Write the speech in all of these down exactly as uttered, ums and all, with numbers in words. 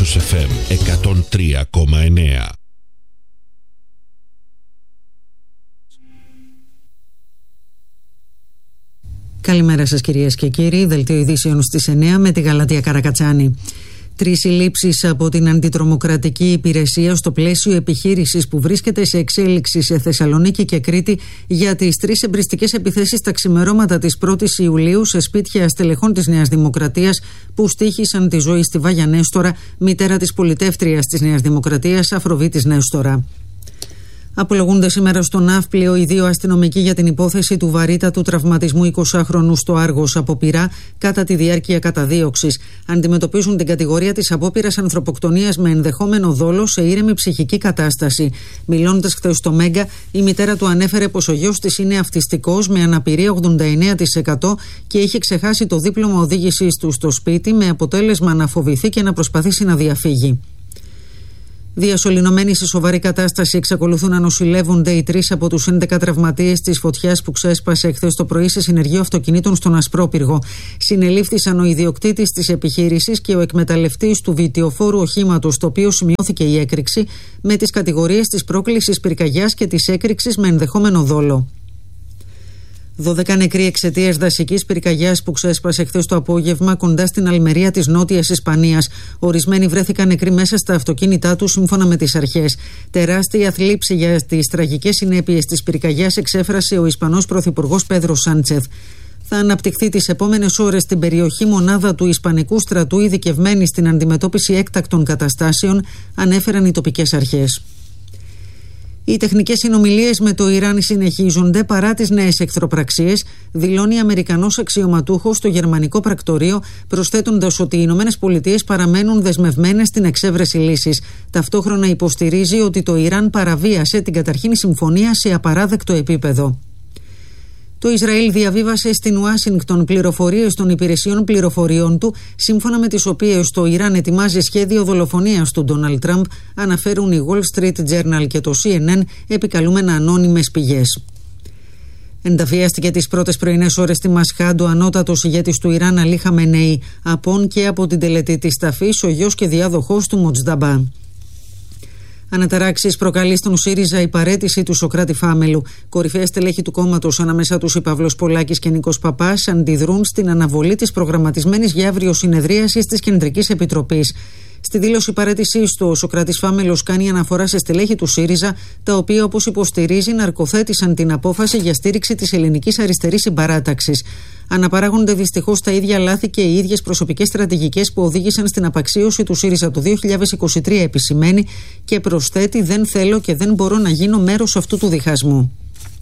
Ίσος εφ εμ εκατόν τρία κόμμα εννέα. Καλημέρα σας κυρίες και κύριοι, δελτίο ειδήσεων στις εννέα με τη Γαλατεία Καρακατσάνη. Τρεις συλλήψεις από την Αντιτρομοκρατική Υπηρεσία στο πλαίσιο επιχείρησης που βρίσκεται σε εξέλιξη σε Θεσσαλονίκη και Κρήτη για τις τρεις εμπριστικές επιθέσεις τα ξημερώματα της πρώτης Ιουλίου σε σπίτια στελεχών της Νέας Δημοκρατίας που στοίχησαν τη ζωή στη Βάγια Νέστορα, μητέρα της πολιτεύτριας της Νέας Δημοκρατίας Αφροδίτης Νέστορα. Απολογούνται σήμερα στο Ναύπλιο οι δύο αστυνομικοί για την υπόθεση του βαρύτατου τραυματισμού εικοσάχρονου στο Άργος από πυρά κατά τη διάρκεια καταδίωξης. Αντιμετωπίζουν την κατηγορία της απόπειρας ανθρωποκτονίας με ενδεχόμενο δόλο σε ήρεμη ψυχική κατάσταση. Μιλώντας χθες στο Μέγκα, η μητέρα του ανέφερε πως ο γιος της είναι αυτιστικός με αναπηρία ογδόντα εννέα τοις εκατό και είχε ξεχάσει το δίπλωμα οδήγησης του στο σπίτι με αποτέλεσμα να φοβηθεί και να προσπαθήσει να διαφύγει. Διασωληνωμένοι σε σοβαρή κατάσταση εξακολουθούν να νοσηλεύονται οι τρεις από τους έντεκα τραυματίες της φωτιάς που ξέσπασε εχθές το πρωί σε συνεργείο αυτοκινήτων στον Ασπρόπυργο. Συνελήφθησαν ο ιδιοκτήτης της επιχείρησης και ο εκμεταλλευτής του βιτιοφόρου οχήματος, στο οποίο σημειώθηκε η έκρηξη, με τις κατηγορίες της πρόκλησης πυρκαγιάς και της έκρηξης με ενδεχόμενο δόλο. δώδεκα νεκροί εξαιτίας δασικής πυρκαγιάς που ξέσπασε χθες το απόγευμα κοντά στην Αλμερία της Νότιας Ισπανίας. Ορισμένοι βρέθηκαν νεκροί μέσα στα αυτοκίνητά τους, σύμφωνα με τις αρχές. Τεράστια θλίψη για τις τραγικές συνέπειες της πυρκαγιάς εξέφρασε ο Ισπανός Πρωθυπουργός Πέδρο Σάντσεθ. Θα αναπτυχθεί τις επόμενες ώρες στην περιοχή μονάδα του Ισπανικού στρατού ειδικευμένη στην αντιμετώπιση έκτακτων καταστάσεων, ανέφεραν οι τοπικές αρχές. Οι τεχνικές συνομιλίες με το Ιράν συνεχίζονται παρά τις νέες εχθροπραξίες, δηλώνει Αμερικανός αξιωματούχος στο γερμανικό πρακτορείο, προσθέτοντας ότι οι Ηνωμένες Πολιτείες παραμένουν δεσμευμένες στην εξέβρεση λύσης. Ταυτόχρονα υποστηρίζει ότι το Ιράν παραβίασε την καταρχήν συμφωνία σε απαράδεκτο επίπεδο. Το Ισραήλ διαβίβασε στην Ουάσιγκτον πληροφορίες των υπηρεσιών πληροφοριών του, σύμφωνα με τις οποίες το Ιράν ετοιμάζει σχέδιο δολοφονίας του Ντόναλντ Τραμπ, αναφέρουν η Wall Street Journal και το σι εν εν, επικαλούμενα ανώνυμες πηγές. Ενταφιάστηκε τις πρώτες πρωινές ώρες στη Μασχάντ ο ανώτατος ηγέτης του Ιράν Αλί Χαμενέι, απόν και από την τελετή της ταφής ο γιος και διάδοχος του Μοτζνταμπά. Αναταράξεις προκαλεί στον ΣΥΡΙΖΑ η παραίτηση του Σωκράτη Φάμελου. Κορυφαία στελέχη του κόμματος, ανάμεσά τους η Παύλος Πολάκης και Νίκος Παπάς, αντιδρούν στην αναβολή της προγραμματισμένης για αύριο συνεδρίασης της Κεντρικής Επιτροπής. Στη δήλωση παραίτησής του, ο Σωκράτης Φάμελος κάνει αναφορά σε στελέχη του ΣΥΡΙΖΑ, τα οποία, όπως υποστηρίζει, ναρκοθέτησαν την απόφαση για στήριξη της ελληνικής αριστερής συμπαράταξης. Αναπαράγονται δυστυχώς τα ίδια λάθη και οι ίδιες προσωπικές στρατηγικές που οδήγησαν στην απαξίωση του ΣΥΡΙΖΑ το δύο χιλιάδες είκοσι τρία, επισημαίνει, και προσθέτει: δεν θέλω και δεν μπορώ να γίνω μέρος αυτού του διχασμού.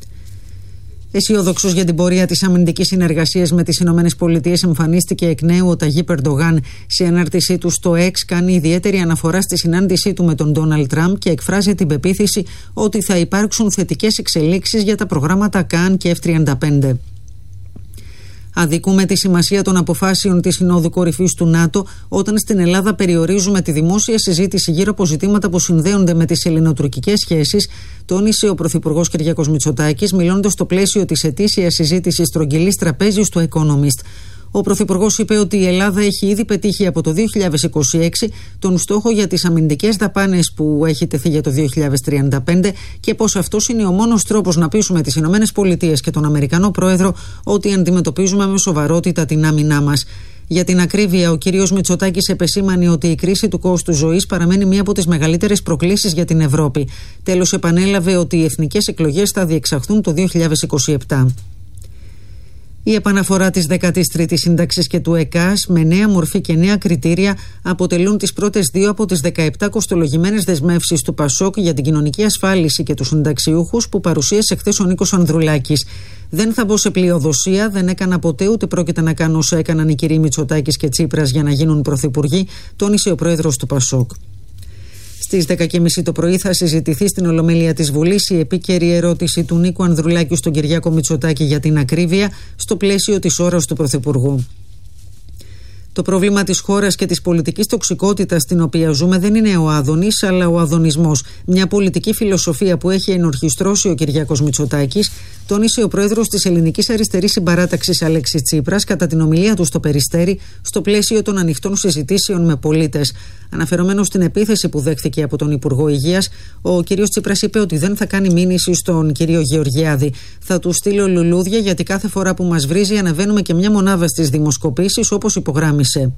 Αισιόδοξος για την πορεία της αμυντικής συνεργασίας με τις Ηνωμένες Πολιτείες εμφανίστηκε εκ νέου ο Ταγίπ Ερντογάν. Σε ανάρτησή του στο X κάνει ιδιαίτερη αναφορά στη συνάντησή του με τον Ντόναλντ Τραμπ και εκφράζει την πεποίθηση ότι θα υπάρξουν θετικές εξελίξεις για τα προγράμματα Καν και εφ τριάντα πέντε. Αδικούμε τη σημασία των αποφάσεων της Συνόδου Κορυφής του ΝΑΤΟ όταν στην Ελλάδα περιορίζουμε τη δημόσια συζήτηση γύρω από ζητήματα που συνδέονται με τις ελληνοτουρκικές σχέσεις, τόνισε ο Πρωθυπουργός Κυριάκος Μητσοτάκης, μιλώντας στο πλαίσιο της ετήσιας συζήτησης στρογγυλής τραπέζης του Economist. Ο Πρωθυπουργός είπε ότι η Ελλάδα έχει ήδη πετύχει από το δύο χιλιάδες είκοσι έξι τον στόχο για τις αμυντικές δαπάνες που έχει τεθεί για το δύο χιλιάδες τριάντα πέντε και πως αυτός είναι ο μόνος τρόπος να πείσουμε τις Ηνωμένες Πολιτείες και τον Αμερικανό Πρόεδρο ότι αντιμετωπίζουμε με σοβαρότητα την άμυνά μας. Για την ακρίβεια, ο κύριος Μητσοτάκης επεσήμανε ότι η κρίση του κόστου ζωής παραμένει μία από τις μεγαλύτερες προκλήσεις για την Ευρώπη. Τέλος, επανέλαβε ότι οι εθνικές εκλογές θα διεξαχθούν το δύο χιλιάδες είκοσι επτά. Η επαναφορά της δέκατης τρίτης σύνταξης και του ΕΚΑΣ με νέα μορφή και νέα κριτήρια αποτελούν τις πρώτες δύο από τις δεκαεπτά κοστολογημένες δεσμεύσεις του ΠΑΣΟΚ για την κοινωνική ασφάλιση και τους συνταξιούχους που παρουσίασε χθες ο Νίκος Ανδρουλάκης. Δεν θα μπω σε πλειοδοσία, δεν έκανα ποτέ ούτε πρόκειται να κάνω όσο έκαναν οι κύριοι Μητσοτάκης και Τσίπρας για να γίνουν πρωθυπουργοί, τόνισε ο πρόεδρος του ΠΑΣΟΚ. Στις δέκα και μισή το πρωί θα συζητηθεί στην Ολομέλεια της Βουλής η επίκαιρη ερώτηση του Νίκου Ανδρουλάκη στον Κυριάκο Μητσοτάκη για την ακρίβεια στο πλαίσιο της ώρας του Πρωθυπουργού. Το πρόβλημα της χώρας και της πολιτικής τοξικότητας στην οποία ζούμε δεν είναι ο Άδωνης, αλλά ο αδωνισμός. Μια πολιτική φιλοσοφία που έχει ενορχιστρώσει ο Κυριάκος Μητσοτάκης, τόνισε ο πρόεδρος της Ελληνικής Αριστερής Συμπαράταξης Αλέξης Τσίπρας κατά την ομιλία του στο Περιστέρι, στο πλαίσιο των ανοιχτών συζητήσεων με πολίτες. Αναφερόμενος στην επίθεση που δέχθηκε από τον Υπουργό Υγείας, ο κ. Τσίπρας είπε ότι δεν θα κάνει μήνυση στον κ. Γεωργιάδη. Θα του στείλω λουλούδια, γιατί κάθε φορά που μας βρίζει ανεβαίνουμε και μια μονάδα στις δημοσκοπήσεις, όπως υπογράμμισε.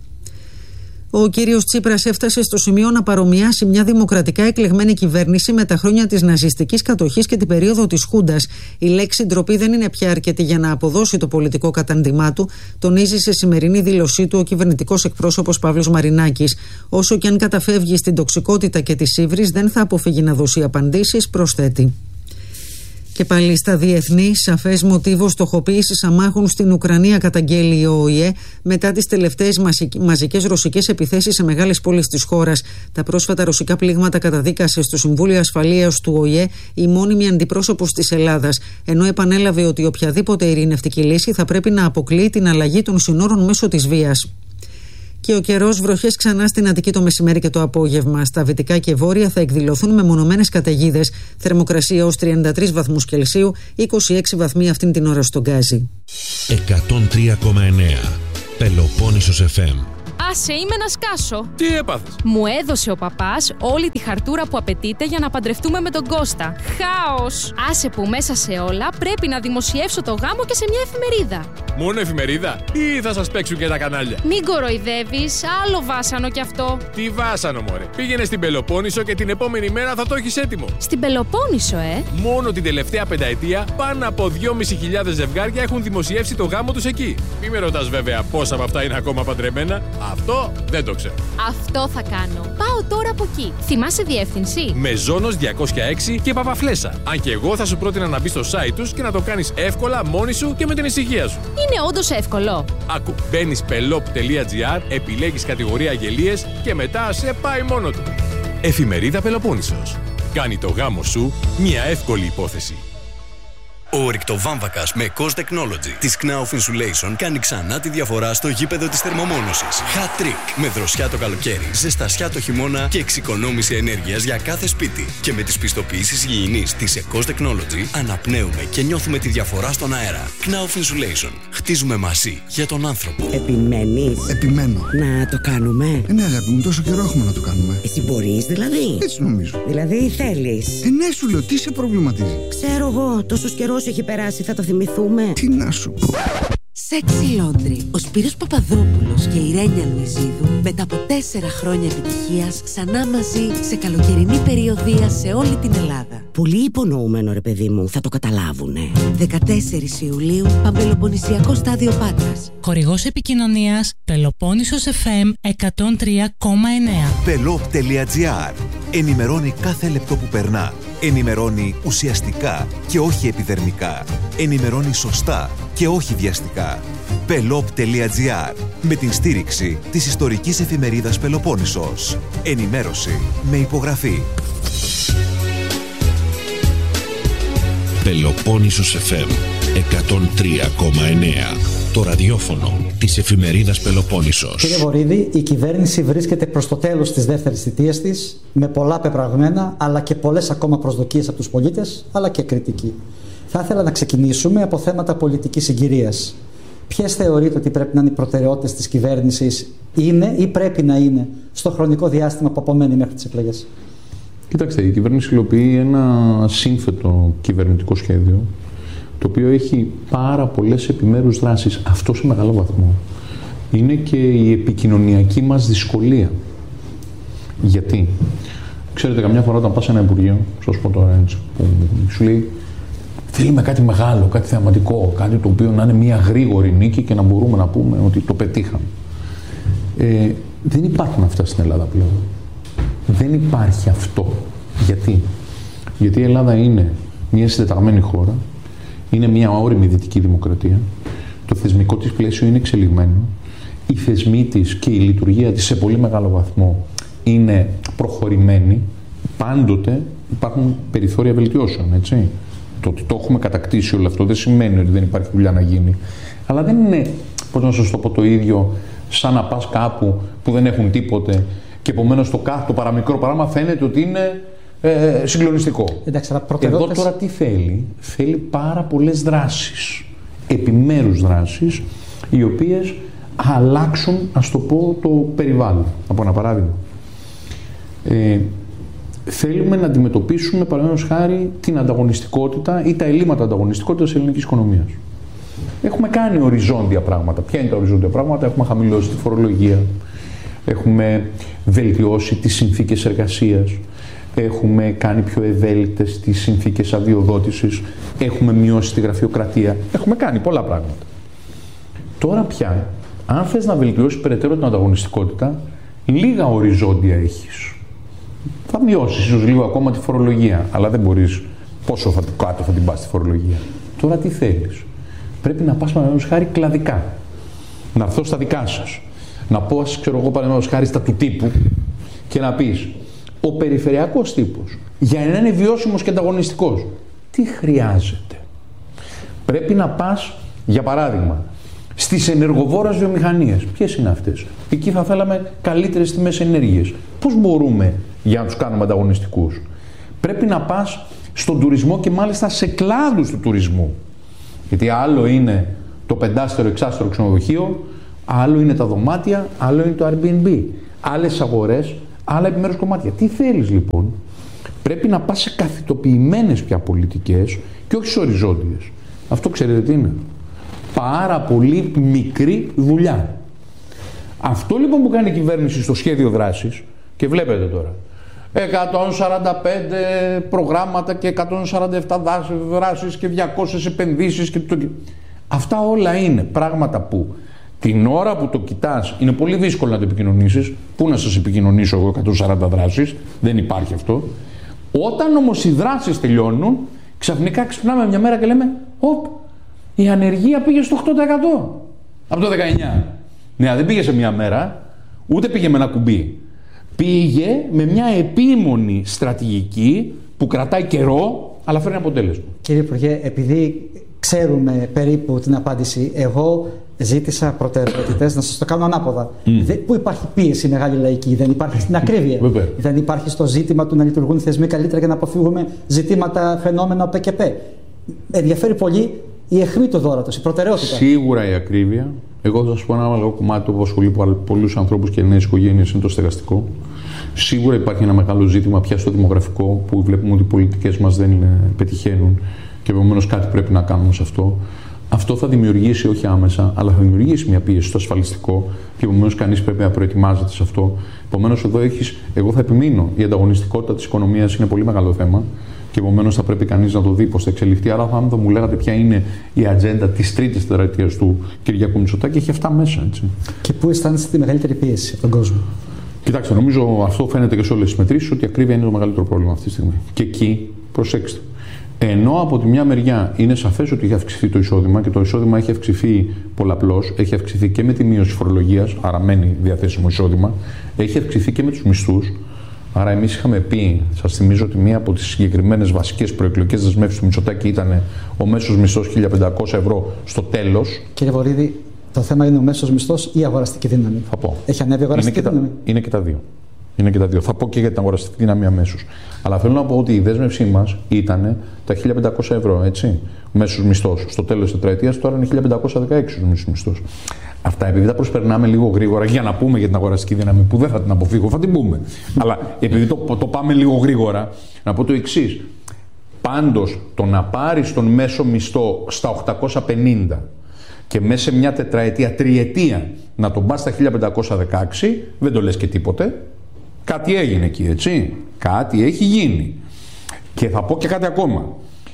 Ο κύριος Τσίπρας έφτασε στο σημείο να παρομοιάσει μια δημοκρατικά εκλεγμένη κυβέρνηση με τα χρόνια της ναζιστικής κατοχής και την περίοδο της Χούντας. Η λέξη ντροπή δεν είναι πια αρκετή για να αποδώσει το πολιτικό κατάντημά του, τονίζει σε σημερινή δήλωσή του ο κυβερνητικός εκπρόσωπος Παύλος Μαρινάκης. Όσο και αν καταφεύγει στην τοξικότητα και τις ύβρις, δεν θα αποφύγει να δώσει απαντήσεις, προσθέτει. Και πάλι στα διεθνή, σαφές μοτίβο στοχοποίησης αμάχων στην Ουκρανία καταγγέλει ο Ο Η Ε μετά τις τελευταίες μαζικές ρωσικές επιθέσεις σε μεγάλες πόλεις της χώρας. Τα πρόσφατα ρωσικά πλήγματα καταδίκασε στο Συμβούλιο Ασφαλείας του Ο Η Ε η μόνιμη αντιπρόσωπος της Ελλάδας, ενώ επανέλαβε ότι οποιαδήποτε ειρηνευτική λύση θα πρέπει να αποκλείει την αλλαγή των συνόρων μέσω της βίας. Και ο καιρός, βροχές ξανά στην Αττική το μεσημέρι και το απόγευμα. Στα δυτικά και βόρεια θα εκδηλωθούν μεμονωμένες καταιγίδες. Θερμοκρασία ως τριάντα τρεις βαθμούς Κελσίου, είκοσι έξι βαθμοί αυτήν την ώρα στον Γκάζι. εκατόν τρία κόμμα εννέα Πελοπόννησος εφ εμ. Άσε, είμαι να σκάσω. Τι έπαθες? Μου έδωσε ο παπάς όλη τη χαρτούρα που απαιτείται για να παντρευτούμε με τον Κώστα. Χάος! Άσε που μέσα σε όλα πρέπει να δημοσιεύσω το γάμο και σε μια εφημερίδα. Μόνο εφημερίδα ή θα σας παίξουν και τα κανάλια? Μην κοροϊδεύεις, άλλο βάσανο κι αυτό. Τι βάσανο, μωρέ? Πήγαινε στην Πελοπόννησο και την επόμενη μέρα θα το έχεις έτοιμο. Στην Πελοπόννησο, ε! Μόνο την τελευταία πενταετία πάνω από δυόμισι χιλιάδες ζευγάρια έχουν δημοσιεύσει το γάμο τους εκεί. Μη με ρωτάς βέβαια πόσα από αυτά είναι ακόμα παντρεμένα. Αυτό δεν το ξέρω. Αυτό θα κάνω. Πάω τώρα από εκεί. Θυμάσαι διεύθυνση? Μεζόνος διακόσια έξι και Παπαφλέσσα. Αν και εγώ θα σου πρότεινα να μπει στο site τους και να το κάνεις εύκολα μόνη σου και με την ησυχία σου. Είναι όντως εύκολο. Άκου, μπαίνεις πελόπ τελεία τζι άρ, επιλέγεις κατηγορία αγγελίες και μετά σε πάει μόνο του. Εφημερίδα Πελοπόννησος. Κάνει το γάμο σου μια εύκολη υπόθεση. Ο ρηκτοβάμβακας με Cost Technology της Knauf Insulation κάνει ξανά τη διαφορά στο γήπεδο της θερμομόνωσης. Hat trick! Με δροσιά το καλοκαίρι, ζεστασιά το χειμώνα και εξοικονόμηση ενέργειας για κάθε σπίτι. Και με τις πιστοποιήσεις υγιεινής της Cost Technology αναπνέουμε και νιώθουμε τη διαφορά στον αέρα. Knauf Insulation. Χτίζουμε μαζί για τον άνθρωπο. Επιμένεις? Επιμένω. Να το κάνουμε? Ε, ναι, αγάπη μου, τόσο καιρό έχουμε να το κάνουμε. Εσύ μπορείς δηλαδή? Έτσι νομίζω. Δηλαδή θέλεις? Ε, ναι, σου λέω, τι σε προβληματίζει? Ξέρω εγώ, τόσος καιρός έχει περάσει, θα το θυμηθούμε. Τι να σου πω. Sexy Laundry. Ο Σπύρος Παπαδόπουλος και η Ρένια Λουιζίδου μετά από τέσσερα χρόνια επιτυχίας ξανά μαζί σε καλοκαιρινή περιοδεία σε όλη την Ελλάδα. Πολύ υπονοούμενο, ρε παιδί μου, θα το καταλάβουνε. δεκατέσσερις Ιουλίου, Παμπελοποννησιακό στάδιο Πάτρας. Χορηγός επικοινωνίας Πελοπόννησος εφ εμ εκατόν τρία κόμμα εννέα. πελόπ τελεία τζι άρ. Ενημερώνει κάθε λεπτό που περνά. Ενημερώνει ουσιαστικά και όχι επιδερμικά. Ενημερώνει σωστά και όχι βιαστικά. πελόπ τελεία τζι άρ. Με την στήριξη της ιστορικής εφημερίδας Πελοπόννησος. Ενημέρωση με υπογραφή. Πελοπόννησος εφ εμ εκατόν τρία κόμμα εννέα. Το ραδιόφωνο της εφημερίδας Πελοπόννησος. Κύριε Βορίδη, η κυβέρνηση βρίσκεται προς το τέλος της δεύτερης θητείας της, με πολλά πεπραγμένα, αλλά και πολλές ακόμα προσδοκίες από τους πολίτες, αλλά και κριτική. Θα ήθελα να ξεκινήσουμε από θέματα πολιτικής συγκυρίας. Ποιες θεωρείτε ότι πρέπει να είναι οι προτεραιότητες της κυβέρνησης, είναι ή πρέπει να είναι στο χρονικό διάστημα που απομένει μέχρι τις εκλογές? Κοιτάξτε, η κυβέρνηση υλοποιεί ένα σύνθετο κυβερνητικό σχέδιο, το οποίο έχει πάρα πολλές επιμέρους δράσεις. Αυτό σε μεγάλο βαθμό είναι και η επικοινωνιακή μας δυσκολία. Γιατί? Ξέρετε, καμιά φορά όταν πας σε ένα υπουργείο, σας πω τώρα έτσι, που σου λέει θέλουμε κάτι μεγάλο, κάτι θεαματικό, κάτι το οποίο να είναι μια γρήγορη νίκη και να μπορούμε να πούμε ότι το πετύχαμε. Ε, δεν υπάρχουν αυτά στην Ελλάδα πλέον. Δεν υπάρχει αυτό. Γιατί? Γιατί η Ελλάδα είναι μια συντεταγμένη χώρα, είναι μια όριμη δυτική δημοκρατία, το θεσμικό της πλαίσιο είναι εξελιγμένο, οι θεσμοί της και η λειτουργία της σε πολύ μεγάλο βαθμό είναι προχωρημένη, πάντοτε υπάρχουν περιθώρια βελτιώσεων, έτσι. Το ότι το έχουμε κατακτήσει όλο αυτό δεν σημαίνει ότι δεν υπάρχει δουλειά να γίνει. Αλλά δεν είναι, πώς να σας το πω, το ίδιο σαν να πας κάπου που δεν έχουν τίποτε και επομένως το κάθε το παραμικρό πράγμα φαίνεται ότι είναι ε, συγκλονιστικό. Εντάξει, εδώ τώρα τι θέλει? Θέλει πάρα πολλές δράσεις, επιμέρους δράσεις, οι οποίες αλλάξουν, ας το πω, το περιβάλλον. Από ένα παράδειγμα. Ε, θέλουμε να αντιμετωπίσουμε, παραδείγματος χάρη, την ανταγωνιστικότητα ή τα ελλείμματα ανταγωνιστικότητας της ελληνικής οικονομίας. Έχουμε κάνει οριζόντια πράγματα. Ποια είναι τα οριζόντια πράγματα? Έχουμε χαμηλώσει τη φορολογία, έχουμε βελτιώσει τις συνθήκες εργασίας, έχουμε κάνει πιο ευέλικτες τις συνθήκες αδειοδότησης, έχουμε μειώσει τη γραφειοκρατία, έχουμε κάνει πολλά πράγματα. Τώρα πια, αν θες να βελτιώσεις περαιτέρω την ανταγωνιστικότητα, λίγα οριζόντια έχεις. Θα μειώσεις ίσως λίγο ακόμα τη φορολογία, αλλά δεν μπορείς πόσο θα, κάτω θα την πας τη φορολογία. Τώρα τι θέλεις? Πρέπει να πας παραδείγματος χάρη κλαδικά. Να έρθω στα δικά σας. Να πω, ξέρω εγώ, παραδείγματος χάρη στα του τύπου και να πεις, ο περιφερειακός τύπος για να είναι βιώσιμος και ανταγωνιστικός, τι χρειάζεται? Πρέπει να πας, για παράδειγμα, στις ενεργοβόρες βιομηχανίες. Ποιες είναι αυτές? Εκεί θα θέλαμε καλύτερες τιμές ενέργειας. Πώς μπορούμε για να τους κάνουμε ανταγωνιστικούς? Πρέπει να πας στον τουρισμό και μάλιστα σε κλάδους του τουρισμού. Γιατί άλλο είναι το πεντάστερο, εξάστερο ξενοδοχείο, άλλο είναι τα δωμάτια, άλλο είναι το Airbnb. Άλλες αγορές, άλλα επιμέρους κομμάτια. Τι θέλεις λοιπόν? Πρέπει να πας σε καθητοποιημένες πια πολιτικές και όχι σε οριζόντιες. Αυτό ξέρετε τι είναι? Πάρα πολύ μικρή δουλειά. Αυτό λοιπόν που κάνει η κυβέρνηση στο σχέδιο δράσης, και βλέπετε τώρα, εκατόν σαράντα πέντε προγράμματα και εκατόν σαράντα επτά δράσεις και διακόσιες επενδύσεις και το... Αυτά όλα είναι πράγματα που την ώρα που το κοιτάς είναι πολύ δύσκολο να το επικοινωνήσεις. Πού να σας επικοινωνήσω εγώ εκατόν σαράντα δράσεις? Δεν υπάρχει αυτό. Όταν όμως οι δράσεις τελειώνουν, ξαφνικά ξυπνάμε μια μέρα και λέμε, οπ, η ανεργία πήγε στο οκτώ τοις εκατό από το δεκαεννιά. Ναι, δεν πήγε σε μια μέρα, ούτε πήγε με ένα κουμπί. Πήγε με μια επίμονη στρατηγική που κρατάει καιρό, αλλά φέρνει αποτέλεσμα. Κύριε Υπουργέ, επειδή ξέρουμε περίπου την απάντηση, εγώ ζήτησα προτεραιότητες, να σας το κάνω ανάποδα. Mm. Δε, πού υπάρχει πίεση μεγάλη λαϊκή? Δεν υπάρχει στην ακρίβεια. Βέβαια. Δεν υπάρχει στο ζήτημα του να λειτουργούν οι θεσμοί καλύτερα για να αποφύγουμε ζητήματα, φαινόμενα ΠΚΠ. Ενδιαφέρει πολύ η αιχμή του δώρατος, η προτεραιότητα. Σίγουρα η ακρίβεια. Εγώ θα σας πω ένα μεγάλο κομμάτι που απασχολεί πολλούς ανθρώπους και νέες οικογένειες, είναι το στεγαστικό. Σίγουρα υπάρχει ένα μεγάλο ζήτημα πια στο δημογραφικό, που βλέπουμε ότι οι πολιτικές μας δεν πετυχαίνουν και επομένως κάτι πρέπει να κάνουμε σε αυτό. Αυτό θα δημιουργήσει, όχι άμεσα, αλλά θα δημιουργήσει μια πίεση στο ασφαλιστικό και επομένως κανείς πρέπει να προετοιμάζεται σε αυτό. Επομένως, εδώ έχεις, εγώ θα επιμείνω. Η ανταγωνιστικότητα της οικονομίας είναι πολύ μεγάλο θέμα και επομένως θα πρέπει κανείς να το δει πώς θα εξελιχθεί. Άρα, αν θα μου λέγατε ποια είναι η ατζέντα της τρίτης τετραετίας του Κυριάκου Μητσοτάκη, έχει αυτά μέσα. Έτσι. Και πού αισθάνεστε τη μεγαλύτερη πίεση από τον κόσμο? Κοιτάξτε, νομίζω αυτό φαίνεται και σε όλες τις μετρήσεις, ότι η ακρίβεια είναι το μεγαλύτερο πρόβλημα αυτή τη στιγμή. Και εκεί, προσέξτε. Ενώ από τη μια μεριά είναι σαφές ότι έχει αυξηθεί το εισόδημα και το εισόδημα έχει αυξηθεί πολλαπλώς, έχει αυξηθεί και με τη μείωση φορολογίας, άρα μένει διαθέσιμο εισόδημα, έχει αυξηθεί και με τους μισθούς. Άρα, εμείς είχαμε πει, σας θυμίζω ότι μία από τις συγκεκριμένες βασικές προεκλογικές δεσμεύσεις του Μητσοτάκη ήταν ο μέσος μισθός χίλια πεντακόσια ευρώ στο τέλος. Κύριε Βορίδη, το θέμα είναι ο μέσος μισθός ή η αγοραστική δύναμη? Θα πω. Έχει ανέβει η αγοραστική είναι δύναμη? Τα, είναι και τα δύο. Είναι και τα δύο. Θα πω και για την αγοραστική δύναμη αμέσως. Αλλά θέλω να πω ότι η δέσμευσή μας ήταν τα χίλια πεντακόσια ευρώ, έτσι. Μέσος μισθός. Στο τέλος της τετραετίας τώρα είναι χίλια πεντακόσια δεκαέξι ο μέσος μισθός. Αυτά επειδή τα προσπερνάμε λίγο γρήγορα για να πούμε για την αγοραστική δύναμη, που δεν θα την αποφύγω, θα την πούμε. Αλλά επειδή το, το πάμε λίγο γρήγορα, να πω το εξής. Πάντως, το να πάρεις τον μέσο μισθό στα οκτακόσια πενήντα και μέσα σε μια τετραετία, τριετία, να τον πας στα χίλια πεντακόσια δεκαέξι, δεν το λες και τίποτε. Κάτι έγινε εκεί, έτσι. Κάτι έχει γίνει. Και θα πω και κάτι ακόμα.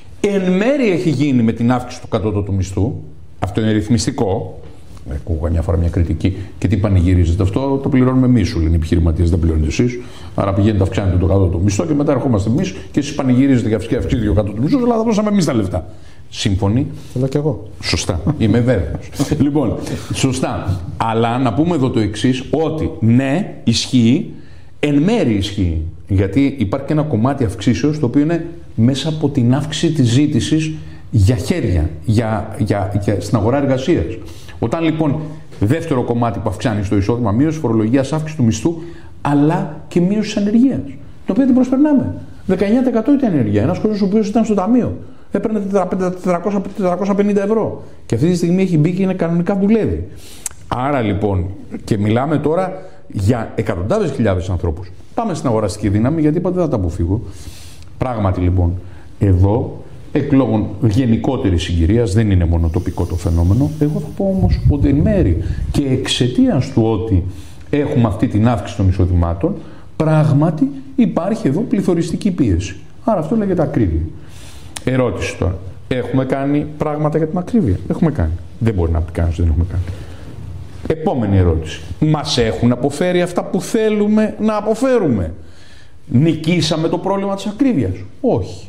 Εν μέρει έχει γίνει με την αύξηση του κατώτατου μισθού. Αυτό είναι ρυθμιστικό. Ακούγα μια φορά μια κριτική και τι πανηγυρίζετε. Αυτό το πληρώνουμε εμείς, σου λένε οι επιχειρηματίες, δεν πληρώνετε εσείς. Άρα πηγαίνετε, αυξάνετε το κατώτατο μισθό και μετά ερχόμαστε εμείς και εσείς πανηγυρίζετε για αυξήσει το κατώτατο μισθό, αλλά θα δώσαμε εμείς τα λεφτά. Σύμφωνοι? Θέλω κι εγώ. Σωστά. Είμαι βέβαιος. Λοιπόν, σωστά. Αλλά να πούμε εδώ το εξής, ότι ναι, ισχύει. Εν μέρει ισχύει, γιατί υπάρχει και ένα κομμάτι αυξήσεως το οποίο είναι μέσα από την αύξηση της ζήτησης για χέρια, για, για, για, στην αγορά εργασίας. Όταν λοιπόν Δεύτερο κομμάτι που αυξάνει στο εισόδημα, μείωση φορολογίας, αύξηση του μισθού, αλλά και μείωση της ανεργίας. Το οποίο την προσπερνάμε. δεκαεννιά τοις εκατό ήταν η ανεργία. Ένας κόσμος ο οποίος ήταν στο ταμείο. Έπαιρνε τετρακόσια πενήντα ευρώ. Και αυτή τη στιγμή έχει μπει και είναι κανονικά δουλεύει. Άρα λοιπόν, και μιλάμε τώρα για εκατοντάδες χιλιάδες ανθρώπους. Πάμε στην αγοραστική δύναμη, γιατί είπα δεν θα τα αποφύγω. Πράγματι λοιπόν, εδώ εκ λόγων γενικότερης συγκυρίας, δεν είναι μόνο τοπικό το φαινόμενο. Εγώ θα πω όμως ότι εν μέρη και εξαιτίας του ότι έχουμε αυτή την αύξηση των εισοδημάτων, πράγματι υπάρχει εδώ πληθωριστική πίεση. Άρα αυτό λέγεται ακρίβεια. Ερώτηση τώρα. Έχουμε κάνει πράγματα για την ακρίβεια? Έχουμε κάνει. Δεν μπορεί να πει κανείς ότι δεν έχουμε κάνει. Επόμενη ερώτηση. Μας έχουν αποφέρει αυτά που θέλουμε να αποφέρουμε? Νικήσαμε το πρόβλημα της ακρίβειας? Όχι.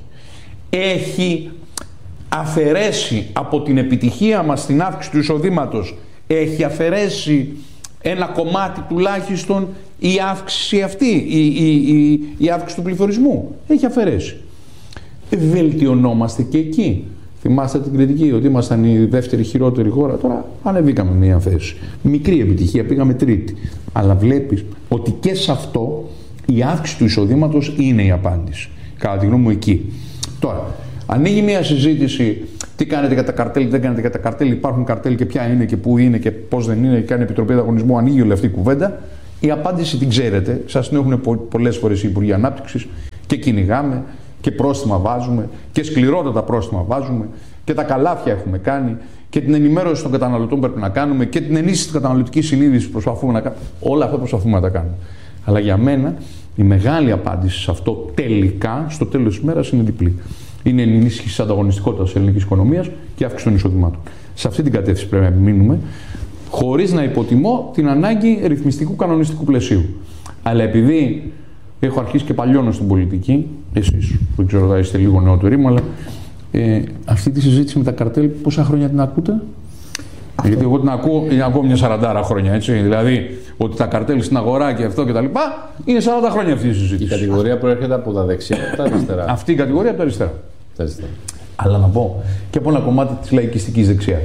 Έχει αφαιρέσει από την επιτυχία μας στην αύξηση του εισοδήματος, έχει αφαιρέσει ένα κομμάτι τουλάχιστον η αύξηση αυτή, η, η, η, η αύξηση του πληθωρισμού? Έχει αφαιρέσει. Βελτιωνόμαστε και εκεί. Θυμάστε την κριτική ότι ήμασταν η δεύτερη χειρότερη χώρα. Τώρα ανεβήκαμε μία θέση. Μικρή επιτυχία, πήγαμε τρίτη. Αλλά βλέπεις ότι και σε αυτό η αύξηση του εισοδήματος είναι η απάντηση. Κατά τη γνώμη μου εκεί. Τώρα, ανοίγει μία συζήτηση. Τι κάνετε για τα καρτέλ, δεν κάνετε για τα καρτέλ, υπάρχουν καρτέλ και ποια είναι και πού είναι και πώς δεν είναι, και κάνει επιτροπή ανταγωνισμού. Ανοίγει όλη αυτή η κουβέντα. Η απάντηση την ξέρετε. Σας την έχουν πο- πολλές φορές οι Υπουργοί Ανάπτυξης και κυνηγάμε. Και πρόστιμα βάζουμε και σκληρότατα πρόστιμα βάζουμε και τα καλάθια έχουμε κάνει και την ενημέρωση των καταναλωτών πρέπει να κάνουμε και την ενίσχυση της καταναλωτικής συνείδησης προσπαθούμε να κάνουμε. Όλα αυτά προσπαθούμε να τα κάνουμε. Αλλά για μένα η μεγάλη απάντηση σε αυτό τελικά, στο τέλος της ημέρας, είναι διπλή. Είναι η ενίσχυση της ανταγωνιστικότητας της ελληνικής οικονομίας και αύξηση των εισοδημάτων. Σε αυτή την κατεύθυνση πρέπει να επιμείνουμε, χωρίς να υποτιμώ την ανάγκη ρυθμιστικού κανονιστικού πλαισίου. Αλλά επειδή έχω αρχίσει και παλιώνω στην πολιτική, εσείς δεν ξέρω θα είστε λίγο νεότεροι μου, αλλά ε, αυτή τη συζήτηση με τα καρτέλ πόσα χρόνια την ακούτε? Αυτό. Γιατί εγώ την ακούω, είναι ακόμα μια σαραντάρα χρόνια, έτσι. Δηλαδή ότι τα καρτέλ στην αγορά και αυτό και τα λοιπά, είναι σαράντα χρόνια αυτή η συζήτηση. Η κατηγορία προέρχεται από τα δεξιά και τα αριστερά. Αυτή η κατηγορία από τα αριστερά. Τα αριστερά. Αλλά να πω και από ένα κομμάτι της λαϊκιστικής δεξιάς.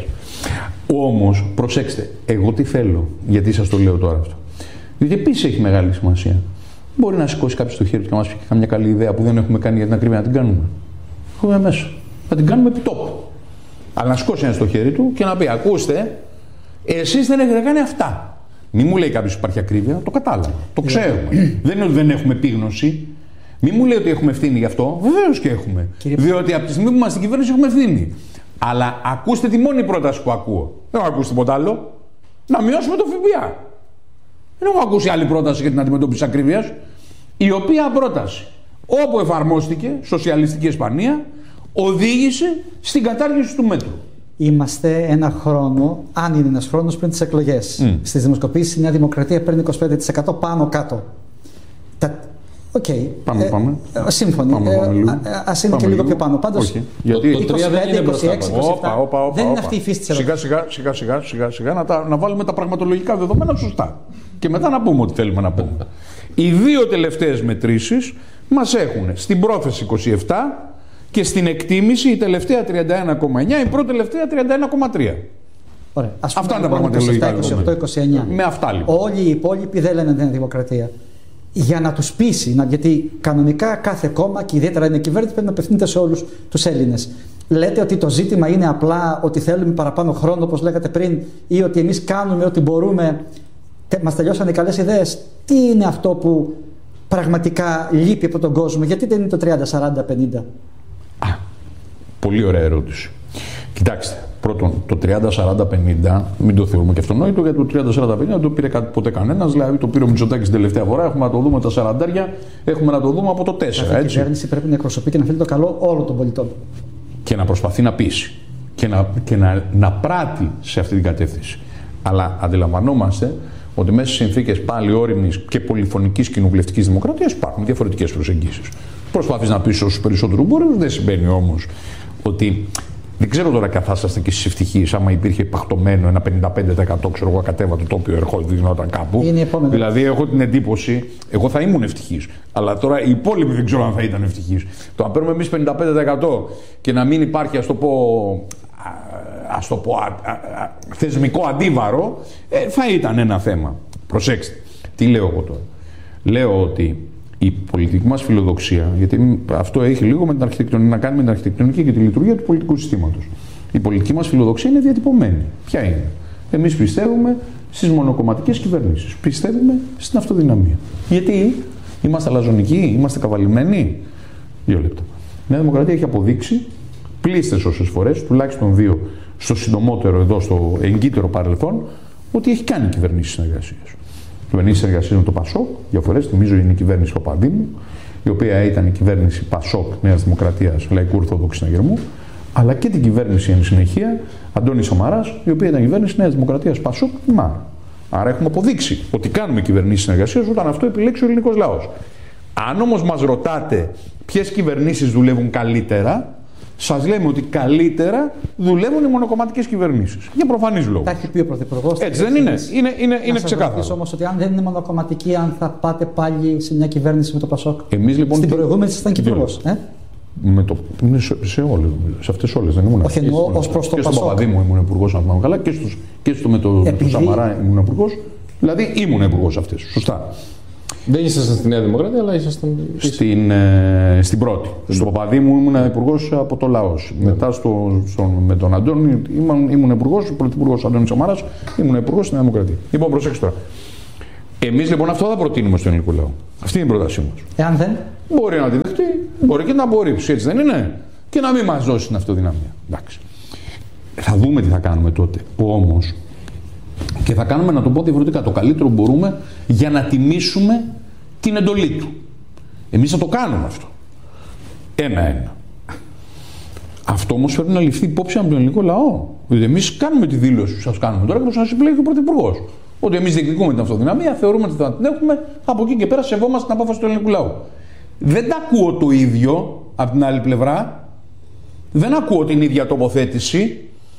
Όμως, προσέξτε, εγώ τι θέλω, γιατί σας το λέω τώρα αυτό. Διότι επίσης έχει μεγάλη σημασία. Μπορεί να σηκώσει κάποιο το χέρι του και να μας πει καμιά καλή ιδέα που δεν έχουμε κάνει για την ακρίβεια να την κάνουμε. Έχουμε μέσα. Να την κάνουμε επί τόπου. Αλλά να σηκώσει ένα στο χέρι του και να πει: ακούστε, εσείς δεν έχετε κάνει αυτά. Μη μου λέει κάποιος ότι υπάρχει ακρίβεια, το κατάλαβα. Το ξέρουμε. Δεν είναι ότι δεν έχουμε επίγνωση. Μη μου λέει ότι έχουμε ευθύνη γι' αυτό. Βεβαίως και έχουμε. Κύριε... Διότι από τη στιγμή που είμαστε στην κυβέρνηση έχουμε ευθύνη. Αλλά ακούστε τη μόνη πρόταση που ακούω. Δεν έχω ακούσει τίποτα άλλο. Να μειώσουμε το ΦΠΑ. Δεν έχω ακούσει άλλη πρόταση για την αντιμετώπιση της ακρίβειας, η οποία πρόταση, όπου εφαρμόστηκε, σοσιαλιστική Ισπανία, οδήγησε στην κατάργηση του μέτρου. Είμαστε ένα χρόνο, αν είναι ένας χρόνος πριν τις εκλογές. Mm. Στις δημοσκοπήσεις η Νέα Δημοκρατία παίρνει είκοσι πέντε τοις εκατό πάνω κάτω. Τα... Οκ. Okay. Πάμε, ε, πάμε. Σύμφωνοι. Πάμε, πάμε, ε, ας είναι πάμε και λίγο πιο πάνω. Πάντως, okay. Γιατί είκοσι πέντε, είκοσι έξι, είκοσι επτά, όπα, όπα, δεν είναι αυτή η φύση της ερώτησης. Σιγά σιγά, σιγά, σιγά, σιγά να, τα, να βάλουμε τα πραγματολογικά δεδομένα σωστά. Και μετά να πούμε ό,τι θέλουμε να πούμε. Οι δύο τελευταίες μετρήσεις μας έχουν στην πρόθεση είκοσι επτά και στην εκτίμηση η τελευταία τριάντα ένα κόμμα εννιά, η πρώτη τελευταία τριάντα ένα κόμμα τρία. Ωραία. Ας πούμε, αυτά είναι τα πραγματολογικά είκοσι οκτώ είκοσι εννιά. Με αυτά λοιπόν. Όλοι οι υπόλοιποι δεν λένε Νέα Δημοκρατία. Για να τους πείσει, να, γιατί κανονικά κάθε κόμμα και ιδιαίτερα είναι κυβέρνηση πρέπει να απευθύνεται σε όλους τους Έλληνες. Λέτε ότι το ζήτημα είναι απλά ότι θέλουμε παραπάνω χρόνο, όπως λέγατε πριν, ή ότι εμείς κάνουμε ό,τι μπορούμε. Μας τελειώσαν οι καλές ιδέες. Τι είναι αυτό που πραγματικά λείπει από τον κόσμο, γιατί δεν είναι το τριάντα σαράντα πενήντα? Α, πολύ ωραία ερώτηση. Κοιτάξτε, πρώτον, το τριάντα σαράντα πενήντα μην το θεωρούμε και αυτονόητο, γιατί το τριάντα σαράντα πενήντα δεν το πήρε ποτέ κανένας. Δηλαδή, το πήρε ο Μητσοτάκης την τελευταία φορά. Έχουμε να το δούμε τα σαραντάρια, έχουμε να το δούμε από το τέσσερα. Η κυβέρνηση πρέπει να εκπροσωπεί και να θέλει το καλό όλων των πολιτών. Και να προσπαθεί να πείσει και να, και να, να πράττει σε αυτή την κατεύθυνση. Αλλά αντιλαμβανόμαστε ότι μέσα σε συνθήκες πάλι όριμης και πολυφωνικής κοινοβουλευτικής δημοκρατίας υπάρχουν διαφορετικές προσεγγίσεις. Προσπαθείς να πεις όσους περισσότερου μπορεί, δεν σημαίνει όμως ότι. Δεν ξέρω τώρα αν θα είσαστε και εσείς ευτυχείς, άμα υπήρχε παχτωμένο ένα πενήντα πέντε τοις εκατό ξέρω εγώ κατέβα το τοπίο ερχόταν κάπου. Δηλαδή έχω την εντύπωση, εγώ θα ήμουν ευτυχής. Αλλά τώρα οι υπόλοιποι δεν ξέρω αν θα ήταν ευτυχείς. Το να παίρνουμε εμείς πενήντα πέντε τοις εκατό και να μην υπάρχει, ας το πω, ας το πω, α, α, α, θεσμικό αντίβαρο, ε, θα ήταν ένα θέμα. Προσέξτε, τι λέω εγώ τώρα. Λέω ότι η πολιτική μας φιλοδοξία, γιατί αυτό έχει λίγο με την αρχιτεκτονική, να κάνει με την αρχιτεκτονική και τη λειτουργία του πολιτικού συστήματος. Η πολιτική μας φιλοδοξία είναι διατυπωμένη. Ποια είναι? Εμείς πιστεύουμε στις μονοκομματικές κυβερνήσεις. Πιστεύουμε στην αυτοδυναμία. Γιατί είμαστε αλαζονικοί, είμαστε καβαλημένοι. Δύο λεπτά. Η Νέα Δημοκρατία έχει αποδείξει πλήστες όσες φορές, τουλάχιστον δύο, στο συντομότερο εδώ, στο εγκύτερο παρελθόν, ότι έχει κάνει κυβερνήσεις συνεργασίας. Κυβερνήσεις συνεργασίας με το Πασόκ, δύο φορές, θυμίζω είναι η κυβέρνηση Παπαδήμου, η οποία ήταν η κυβέρνηση Πασόκ Νέας Δημοκρατίας Λαϊκού Ορθόδοξου Συναγερμού, αλλά και την κυβέρνηση εν συνεχεία Αντώνη Σαμαράς, η οποία ήταν κυβέρνηση Νέας Δημοκρατίας Πασόκ Μάρα. Άρα έχουμε αποδείξει ότι κάνουμε κυβερνήσεις συνεργασίας όταν αυτό επιλέξει ο ελληνικός λαός. Αν όμως μας ρωτάτε ποιες κυβερνήσεις δουλεύουν καλύτερα, σας λέμε ότι καλύτερα δουλεύουν οι μονοκομματικές κυβερνήσεις. Για προφανείς λόγους. Τα έχει πει ο Πρωθυπουργός. Έτσι δεν είναι? Είναι, είναι, είναι ξεκάθαρο. Να όμως ότι αν δεν είναι μονοκομματική, αν θα πάτε πάλι σε μια κυβέρνηση με το Πασόκ. Εμείς λοιπόν. Στην προηγούμενη ήσασταν υπουργός. Ε? Με το, είναι σε, σε όλες, σε αυτές όλες δεν ήμουν. Όχι εννοώ ως προς το Πασόκ. Και στον Παπαδήμου ήμουν υπουργός, αν θυμάμαι καλά, και, στους, και στο με το, Επειδή... το Σαμαρά ήμουν υπουργός. Δηλαδή ήμουν υπουργός αυτές. Σωστά. Δεν ήσασταν στη Νέα Δημοκρατία, αλλά ήσασταν. Στην, ε, στην πρώτη. Mm. Στον Παπαδήμου ήμουν υπουργός από το λαός. Mm. Μετά στο, στο, με τον Αντώνη ήμουν, ήμουν υπουργός, πρωθυπουργός Αντώνης Σαμαράς, ήμουν υπουργός στη Νέα Δημοκρατία. Λοιπόν, προσέξτε τώρα. Εμείς λοιπόν αυτό θα προτείνουμε στον ελληνικό λαό. Αυτή είναι η πρότασή μας. Εάν δεν. Μπορεί να τη δεχτεί, μπορεί και να απορρίψει, έτσι δεν είναι? Και να μην μας δώσει την αυτοδυναμία. Εντάξει. Θα δούμε τι θα κάνουμε τότε. Όμως, και θα κάνουμε, να το πω διαφορετικά, το καλύτερο που μπορούμε για να τιμήσουμε την εντολή του. Εμείς θα το κάνουμε αυτό. Ένα-ένα. Αυτό όμως πρέπει να ληφθεί υπόψη από τον ελληνικό λαό. Δηλαδή, εμείς κάνουμε τη δήλωση που σας κάνουμε τώρα και που σας επιλέγει ο Πρωθυπουργός. Ότι εμείς διεκδικούμε την αυτοδυναμία, θεωρούμε ότι θα την έχουμε, από εκεί και πέρα σεβόμαστε την απόφαση του ελληνικού λαού. Δεν τα ακούω το ίδιο από την άλλη πλευρά. Δεν ακούω την ίδια τοποθέτηση.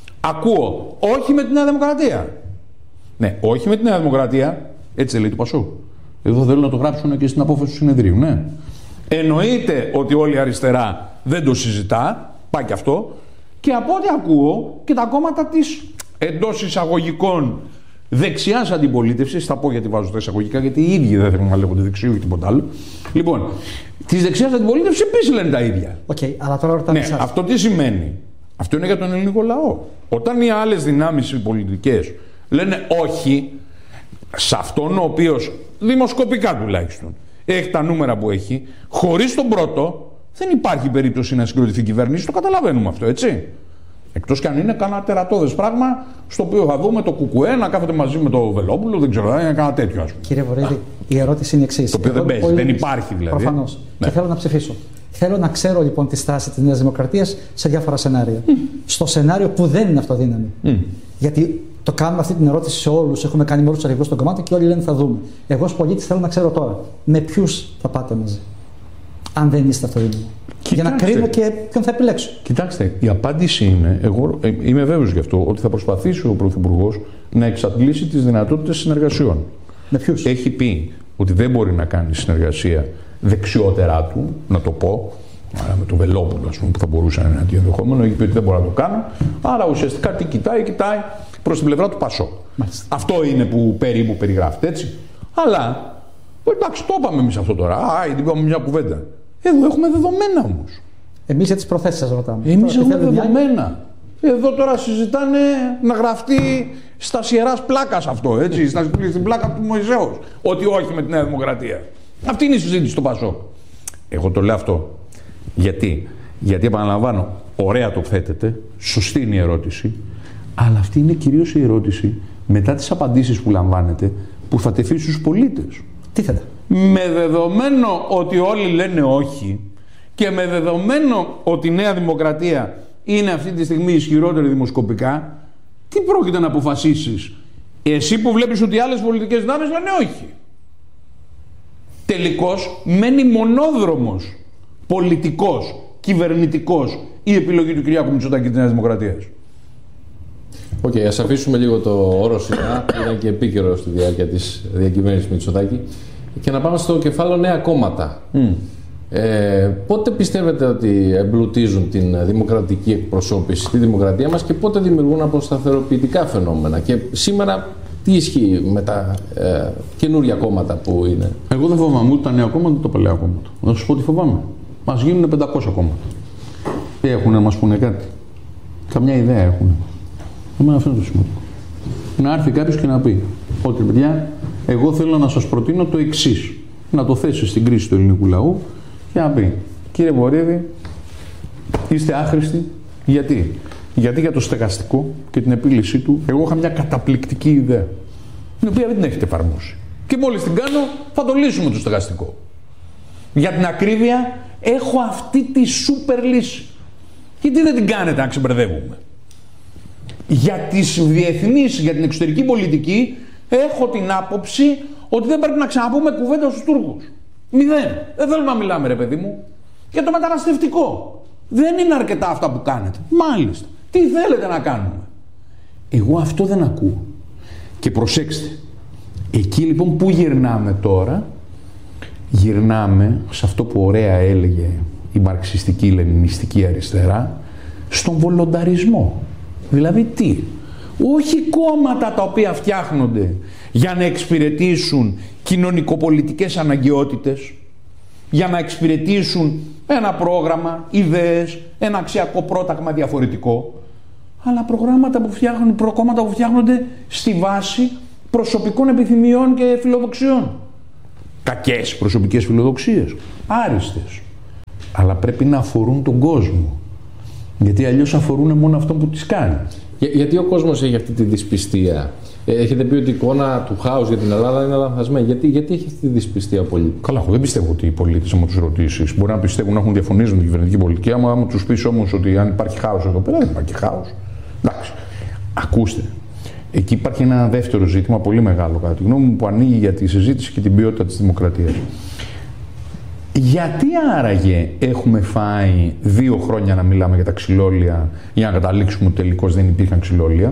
Ακούω όχι με τη Νέα Δημοκρατία. Ναι, όχι με τη Νέα Δημοκρατία. Έτσι λέει το Πασόκ. Εδώ θέλουν να το γράψουν και στην απόφαση του συνεδρίου. Ναι. Εννοείται ότι όλη η αριστερά δεν το συζητά. Πάει και αυτό. Και από ό,τι ακούω και τα κόμματα της εντός εισαγωγικών δεξιάς αντιπολίτευσης, θα πω γιατί βάζω τα εισαγωγικά, γιατί οι ίδιοι δεν θέλουν να λέγονται δεξιού ή τίποτα άλλο. Λοιπόν, της δεξιάς αντιπολίτευσης επίσης λένε τα ίδια. Οκ, okay, αλλά τώρα ρωτάμε. Ναι, εσάς. Αυτό τι σημαίνει? Αυτό είναι για τον ελληνικό λαό. Όταν οι άλλες δυνάμεις οι πολιτικές λένε όχι, σε αυτόν ο οποίος δημοσκοπικά τουλάχιστον έχει τα νούμερα που έχει, χωρίς τον πρώτο δεν υπάρχει περίπτωση να συγκροτηθεί κυβέρνηση. Το καταλαβαίνουμε αυτό, έτσι. Εκτός κι αν είναι κανένα τερατώδες πράγμα στο οποίο θα δούμε το Κουκουέ να κάθεται μαζί με το Βελόπουλο, δεν ξέρω, είναι κανένα τέτοιο, ας πούμε. Κύριε Βορύδη, η ερώτηση είναι η εξής. Το οποίο δεν παίζει, δεν υπάρχει δηλαδή. Προφανώς. Ναι. Και θέλω να ψηφίσω. Θέλω να ξέρω λοιπόν τη στάση της Νέας Δημοκρατίας σε διάφορα σενάρια. Mm. Στο σενάριο που δεν είναι αυτοδύναμη. Mm. Γιατί το κάνουμε αυτή την ερώτηση σε όλους, έχουμε κάνει με όλους τους αριθμούς στον κομμάτι και όλοι λένε θα δούμε. Εγώ ως πολίτης θέλω να ξέρω τώρα με ποιους θα πάτε μαζί. Αν δεν είστε αυτοδύναμοι. Για να κρίνω και ποιον θα επιλέξω. Κοιτάξτε, η απάντηση είναι, εγώ ε, είμαι βέβαιος γι' αυτό, ότι θα προσπαθήσει ο Πρωθυπουργός να εξαντλήσει τις δυνατότητες συνεργασιών. Με ποιους? Έχει πει ότι δεν μπορεί να κάνει συνεργασία δεξιότερά του, να το πω, άρα με τον Βελόπουλο, ας πούμε, που θα μπορούσε να είναι ένα ενδεχόμενο, έχει πει ότι δεν μπορεί να το κάνω. Άρα ουσιαστικά τι κοιτάει, κοιτάει προς την πλευρά του Πασόκ. Αυτό είναι που περίπου περιγράφεται, έτσι. Αλλά, εντάξει, το είπαμε εμείς αυτό τώρα. Α, γιατί είπαμε μια κουβέντα. Εδώ έχουμε δεδομένα όμως. Εμείς για τις προθέσεις σας ρωτάμε. Εμείς τώρα, έχουμε δεδομένα. Εδώ τώρα συζητάνε να γραφτεί στα Ιεράς Πλάκας αυτό, έτσι, στην πλάκα του Μωυσέως. Ότι όχι με τη Νέα Δημοκρατία. Αυτή είναι η συζήτηση στο Πασόκ. Εγώ το λέω αυτό. Γιατί, Γιατί επαναλαμβάνω, ωραία το θέτετε, σωστή είναι η ερώτηση, αλλά αυτή είναι κυρίως η ερώτηση μετά τις απαντήσεις που λαμβάνετε που θα τεθεί στους πολίτες. Τι θέτε? Με δεδομένο ότι όλοι λένε όχι και με δεδομένο ότι η Νέα Δημοκρατία είναι αυτή τη στιγμή ισχυρότερη δημοσκοπικά, τι πρόκειται να αποφασίσεις εσύ που βλέπεις ότι οι άλλες πολιτικές δυνάμεις λένε όχι? Τελικώς μένει μονόδρομος πολιτικός, κυβερνητικός η επιλογή του Κυριάκου Μητσοτάκη της Νέας Δημοκρατίας. Οκ, okay, ας αφήσουμε λίγο το όρο ΣΥΝΑ, που ήταν και επίκαιρο στη διάρκεια της διακυβέρνησης Μητσοτάκη, και να πάμε στο κεφάλαιο νέα κόμματα. Mm. Ε, πότε πιστεύετε ότι εμπλουτίζουν την δημοκρατική εκπροσώπηση στη δημοκρατία μας και πότε δημιουργούν αποσταθεροποιητικά φαινόμενα? Και σήμερα τι ισχύει με τα ε, καινούργια κόμματα που είναι? Εγώ δεν φοβάμαι ούτε τα νέα κόμματα ούτε τα παλιά κόμματα. Να σου πω τι φοβάμαι. Μας γίνουν πεντακόσια κόμματα. Τι έχουν να μας πούνε κάτι? Καμιά ιδέα έχουν. Εμένα αυτό είναι το σημαντικό. Να έρθει κάποιος και να πει ότι παιδιά, εγώ θέλω να σας προτείνω το εξής. Να το θέσει στην κρίση του ελληνικού λαού και να πει, κύριε Βορύδη, είστε άχρηστοι. Γιατί? Γιατί για το στεγαστικό και την επίλυσή του, εγώ είχα μια καταπληκτική ιδέα, την οποία δεν την έχετε εφαρμόσει. Και μόλις την κάνω, θα το λύσουμε το στεγαστικό. Για την ακρίβεια, έχω αυτή τη σούπερ λύση. Γιατί δεν την κάνετε να ξεμπερδεύουμε? Για τις διεθνείς, για την εξωτερική πολιτική, έχω την άποψη ότι δεν πρέπει να ξαναπούμε κουβέντα στους Τούρκους. Μηδέν. Δεν θέλουμε να μιλάμε, ρε παιδί μου. Για το μεταναστευτικό. Δεν είναι αρκετά αυτά που κάνετε. Μάλιστα. Τι θέλετε να κάνουμε? Εγώ αυτό δεν ακούω. Και προσέξτε. Εκεί λοιπόν που γυρνάμε τώρα, γυρνάμε σε αυτό που ωραία έλεγε η μαρξιστική λενινιστική αριστερά, στον βολονταρισμό. Δηλαδή τι? Όχι κόμματα τα οποία φτιάχνονται για να εξυπηρετήσουν κοινωνικοπολιτικές αναγκαιότητες, για να εξυπηρετήσουν ένα πρόγραμμα, ιδέες, ένα αξιακό πρόταγμα διαφορετικό, αλλά προγράμματα που φτιάχνουν, κόμματα που φτιάχνονται στη βάση προσωπικών επιθυμιών και φιλοδοξιών. Κακές προσωπικές φιλοδοξίες, άριστες, αλλά πρέπει να αφορούν τον κόσμο, γιατί αλλιώς αφορούν μόνο αυτόν που τις κάνει. Για, γιατί ο κόσμος έχει αυτή τη δυσπιστία? Έχετε πει ότι η εικόνα του χάους για την Ελλάδα είναι λανθασμένη. Γιατί, γιατί έχει αυτή τη δυσπιστία ο πολίτης? Καλά, εγώ δεν πιστεύω ότι οι πολίτες, άμα τους ρωτήσεις, μπορεί να πιστεύουν να έχουν διαφωνήσει με την κυβερνητική πολιτική. Άμα, άμα τους πεις όμως ότι αν υπάρχει χάος εδώ πέρα, δεν υπάρχει χάος. Εντάξει. Ακούστε. Εκεί υπάρχει ένα δεύτερο ζήτημα πολύ μεγάλο, κατά τη γνώμη μου, που ανοίγει για τη συζήτηση και την ποιότητα της δημοκρατίας. Γιατί άραγε έχουμε φάει δύο χρόνια να μιλάμε για τα ξυλόλια για να καταλήξουμε ότι τελικώς δεν υπήρχαν ξυλόλια?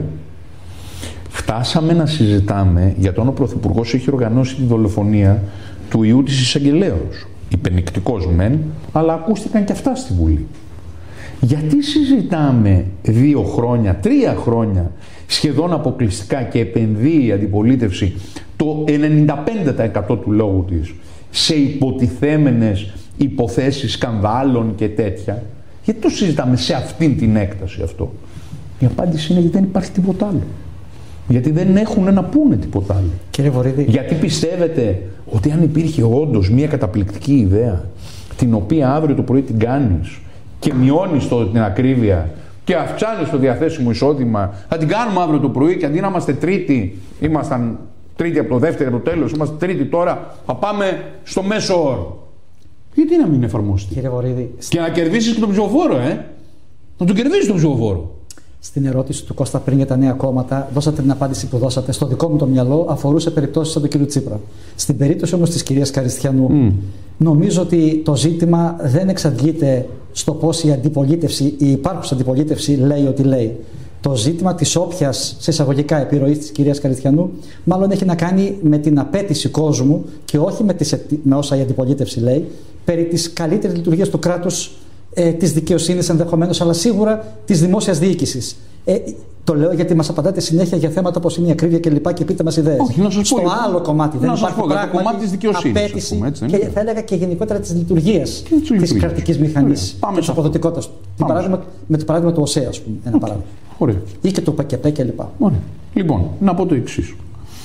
Φτάσαμε να συζητάμε για το αν ο Πρωθυπουργός έχει οργανώσει τη δολοφονία του ιού της εισαγγελέως. Υπενικτικός μεν, αλλά ακούστηκαν και αυτά στη Βουλή. Γιατί συζητάμε δύο χρόνια, τρία χρόνια σχεδόν αποκλειστικά και επενδύει η αντιπολίτευση το ενενήντα πέντε τοις εκατό του λόγου της σε υποτιθέμενες υποθέσεις σκανδάλων και τέτοια? Γιατί το συζητάμε σε αυτήν την έκταση αυτό? Η απάντηση είναι γιατί δεν υπάρχει τίποτα άλλο. Γιατί δεν έχουν να πούνε τίποτα άλλο. Κύριε Βορύδη. Γιατί πιστεύετε ότι αν υπήρχε όντως μια καταπληκτική ιδέα, την οποία αύριο το πρωί την κάνεις και μειώνεις το, την ακρίβεια και αυξάνεις το διαθέσιμο εισόδημα, θα την κάνουμε αύριο το πρωί και αντί να είμαστε τρίτη, ήμασταν τρίτη από το δεύτερο από το τέλος, είμαστε τρίτη τώρα, θα πάμε στο μέσο όρο? Γιατί να μην εφαρμοστεί? Κύριε Βορύδη. Και να κερδίσεις και τον ψηφοφόρο, ε! Να τον κερδίσεις τον ψηφοφόρο. Στην ερώτηση του Κώστα πριν για τα νέα κόμματα, δώσατε την απάντηση που δώσατε. Στο δικό μου το μυαλό αφορούσε περιπτώσεις σαν τον κ. Τσίπρα. Στην περίπτωση όμως της κυρίας Καριστιανού, mm. νομίζω ότι το ζήτημα δεν εξαντλείται στο πώς η αντιπολίτευση, η υπάρχουσα αντιπολίτευση λέει ότι λέει. Το ζήτημα της όποιας, σε εισαγωγικά, επιρροής της κυρίας Καριστιανού, μάλλον έχει να κάνει με την απέτηση κόσμου και όχι με, τις, με όσα η αντιπολίτευση λέει, περί της καλύτερης λειτουργίας του κράτους, ε, της δικαιοσύνης ενδεχομένως, αλλά σίγουρα της δημόσιας διοίκησης. Ε, το λέω γιατί μας απαντάτε συνέχεια για θέματα όπως είναι η ακρίβεια και λοιπά και πείτε μας ιδέες. Όχι, να σας Στο πω, άλλο κομμάτι δεν υπάρχει πω, πράγματι κομμάτι της δικαιοσύνης, απέτηση πούμε, έτσι, και θα έλεγα και γενικότερα της λειτουργίας της κρατικής μηχανής και της αποδοτικότητας. Με το παράδειγμα του ΟΣΕ, ας πούμε, ένα okay. παράδειγμα. Ωραία. Ή και το ΠΚΠ και λοιπά. Ωραία. Λοιπόν, να πω το εξής.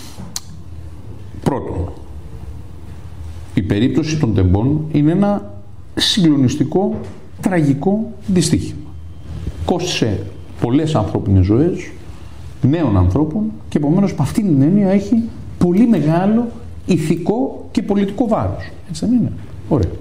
Πρώτον, η περίπτωση των τεμπών είναι ένα συγκλονιστικό, τραγικό δυστύχημα. Κόστησε πολλές ανθρώπινες ζωές, νέων ανθρώπων και επομένως από αυτήν την έννοια έχει πολύ μεγάλο ηθικό και πολιτικό βάρος. Έτσι δεν είναι? Ωραία.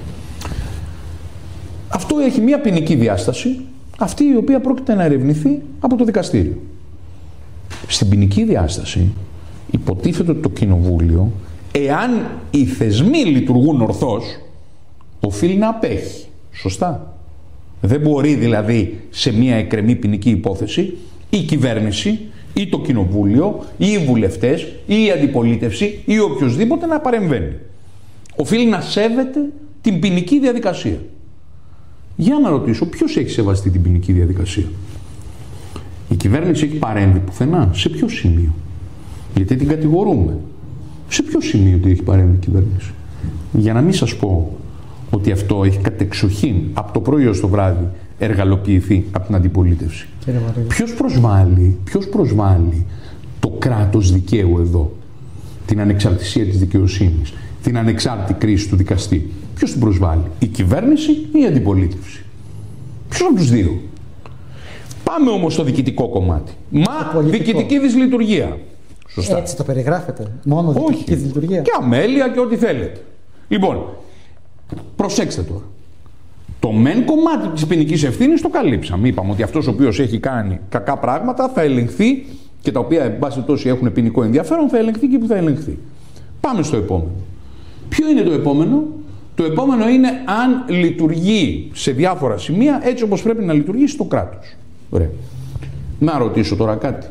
Αυτό έχει μια ποινική διάσταση, αυτή η οποία πρόκειται να ερευνηθεί από το δικαστήριο. Στην ποινική διάσταση υποτίθεται ότι το Κοινοβούλιο, εάν οι θεσμοί λειτουργούν ορθώς, οφείλει να απέχει. Σωστά? Δεν μπορεί δηλαδή σε μια εκκρεμή ποινική υπόθεση η κυβέρνηση ή το Κοινοβούλιο ή οι βουλευτές ή η αντιπολίτευση ή οποιοδήποτε να παρεμβαίνει. Οφείλει να σέβεται την ποινική διαδικασία. Για να ρωτήσω, ποιος έχει σεβαστεί την ποινική διαδικασία? Η κυβέρνηση έχει παρέμβει πουθενά? Σε ποιο σημείο? Γιατί την κατηγορούμε. Σε ποιο σημείο ότι έχει παρέμβει η κυβέρνηση? Για να μην σας πω ότι αυτό έχει κατεξοχήν από το πρωί ως το βράδυ εργαλοποιηθεί από την αντιπολίτευση. Ποιος προσβάλλει, ποιος προσβάλλει το κράτος δικαίου εδώ? Την ανεξαρτησία της δικαιοσύνης, την ανεξάρτητη κρίση του δικαστή. Ποιος την προσβάλλει? Η κυβέρνηση ή η αντιπολίτευση? Ποιος από τους δύο? Πάμε όμως στο διοικητικό κομμάτι. Μα διοικητική δυσλειτουργία. Σωστά. Έτσι το περιγράφετε? Μόνο διοικητική δυσλειτουργία? Και αμέλεια και ό,τι θέλετε. Λοιπόν, προσέξτε τώρα. Το μεν κομμάτι της ποινικής ευθύνης το καλύψαμε. Είπαμε ότι αυτός ο οποίος έχει κάνει κακά πράγματα θα ελεγχθεί και τα οποία, εν πάση περιπτώσει, έχουν ποινικό ενδιαφέρον, θα ελεγχθεί και που θα ελεγχθεί. Πάμε στο επόμενο. Ποιο είναι το επόμενο? Το επόμενο είναι αν λειτουργεί σε διάφορα σημεία έτσι όπως πρέπει να λειτουργήσει το κράτος. Ωραία. Να ρωτήσω τώρα κάτι.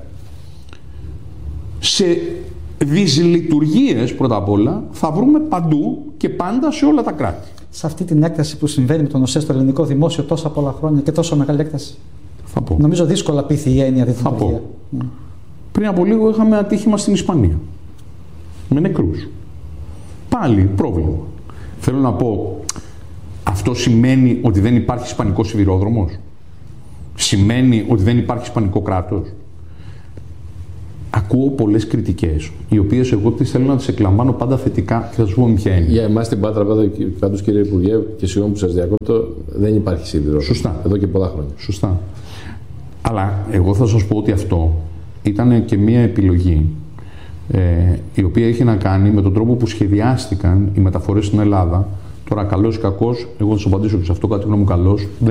Σε δυσλειτουργίες πρώτα απ' όλα θα βρούμε παντού και πάντα σε όλα τα κράτη. Σε αυτή την έκταση που συμβαίνει με τον ΟΣΕ στο ελληνικό δημόσιο τόσα πολλά χρόνια και τόσο μεγάλη έκταση. Θα πω. Νομίζω δύσκολα πείθει η έννοια δυσλειτουργία. Mm. Πριν από λίγο είχαμε ατύχημα στην Ισπανία. Με νεκρούς. Πάλι πρόβλημα. Θέλω να πω, αυτό σημαίνει ότι δεν υπάρχει ισπανικός σιδηρόδρομος? Σημαίνει ότι δεν υπάρχει ισπανικό κράτος? Ακούω πολλές κριτικές, οι οποίες εγώ τις θέλω να τις εκλαμβάνω πάντα θετικά και θα σου πω με ποια είναι. Για εμάς στην Πάτρα, πάντως κύριε Υπουργέ, και συγγνώμη που σας διακόπτω, δεν υπάρχει σιδηρόδρομος. Σωστά. Εδώ και πολλά χρόνια. Σωστά. Αλλά εγώ θα σας πω ότι αυτό ήταν και μία επιλογή ε, η οποία είχε να κάνει με τον τρόπο που σχεδιάστηκαν οι μεταφορές στην Ελλάδα. Τώρα, καλός ή κακός, εγώ θα σας απαντήσω και σε αυτό, κάτι γνώμη μου καλός.